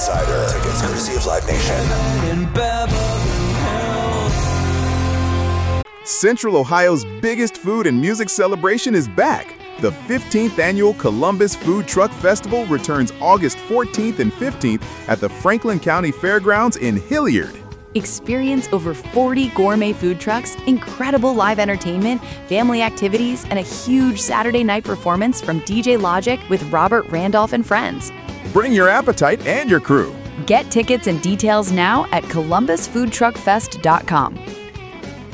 Insider. Tickets courtesy of Live Nation. Central Ohio's biggest food and music celebration is back. The 15th annual Columbus Food Truck Festival returns August 14th and 15th at the Franklin County Fairgrounds in Hilliard. Experience over 40 gourmet food trucks, incredible live entertainment, family activities, and a huge Saturday night performance from DJ Logic with Robert Randolph and friends. Bring your appetite and your crew. Get tickets and details now at columbusfoodtruckfest.com.